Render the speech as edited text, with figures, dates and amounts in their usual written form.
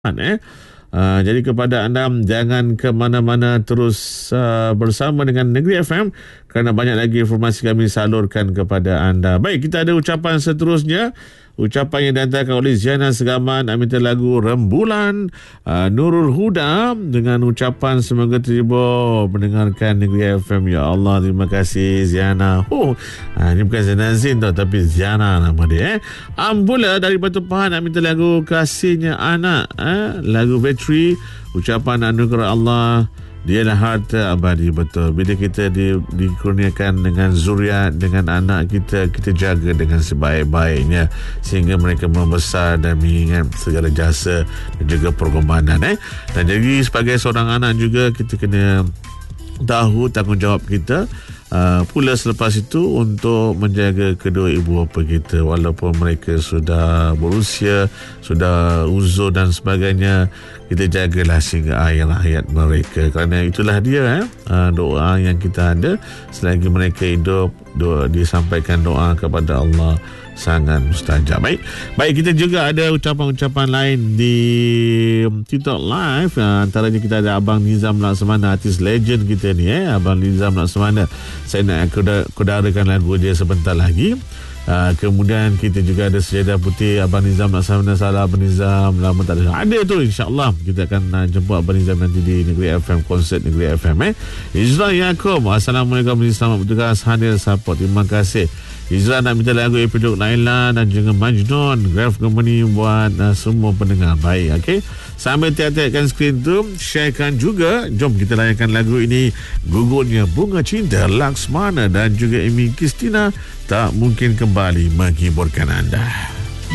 Jadi kepada anda, jangan ke mana-mana, terus bersama dengan Negeri FM kerana banyak lagi informasi kami salurkan kepada anda. Baik, kita ada ucapan seterusnya. Ucapan yang dihantarkan oleh Ziana Segaman, minta lagu Rembulan, Nurul Huda, dengan ucapan semoga terhibur mendengarkan Negeri FM. Ya Allah, terima kasih Ziana. Ini bukan Ziana Zin tau, tapi Ziana nama dia. Ambula dari Batu Pahat minta lagu Kasihnya Anak, lagu Bateri, ucapan anugerah Allah, dialah harta abadi. Betul, bila kita dikurniakan dengan zuriat, dengan anak kita jaga dengan sebaik-baiknya sehingga mereka membesar dan mengingat segala jasa dan juga pengorbanan. Dan jadi sebagai seorang anak juga, kita kena tahu tanggungjawab kita pula selepas itu untuk menjaga kedua ibu bapa kita walaupun mereka sudah berusia, sudah uzur dan sebagainya. Kita jagalah sehingga akhir hayat mereka, kerana itulah dia doa yang kita ada selagi mereka hidup. Disampaikan doa kepada Allah sangat mustajab. Baik, kita juga ada ucapan-ucapan lain di TikTok Live. Antaranya kita ada Abang Nizam Laksamana, artis legend kita ni, Abang Nizam Laksamana. Saya nak kodarakan lagu dia sebentar lagi. Kemudian kita juga ada Sejadah Putih, Abang Nizam Laksamana. Salah Abang Nizam, lama tak ada tu, insyaAllah kita akan jemput Abang Nizam nanti di Negeri FM, konsert Negeri FM. Izra Yaakob, Assalamualaikum, selamat bertugas, hadir support, terima kasih. Izra nak minta lagu Epidok Laila dan juga Majnun, Graph Company buat semua pendengar. Baik, okey. Sambil tiap-tiapkan skrin tu, sharekan juga. Jom kita layankan lagu ini. Gugurnya Bunga Cinta, Laksmana dan juga Amy Kristina, Tak Mungkin Kembali menghiburkan anda.